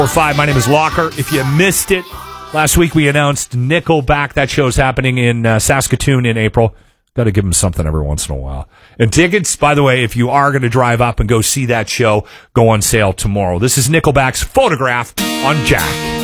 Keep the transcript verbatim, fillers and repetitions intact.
Or five. My name is Locker. If you missed it, last week we announced Nickelback. That show's happening in uh, Saskatoon in April. Got to give them something every once in a while. And tickets, by the way, if you are going to drive up and go see that show, go on sale tomorrow. This is Nickelback's Photograph on Jack.